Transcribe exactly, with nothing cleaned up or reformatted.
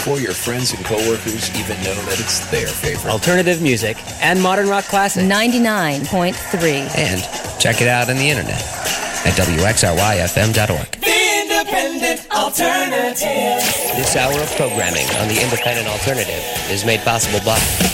before your friends and coworkers even know that it's their favorite. Alternative music and modern rock classics. ninety-nine point three. And check it out on the internet at W X R Y F M dot org. The Independent Alternative. This hour of programming on the Independent Alternative is made possible by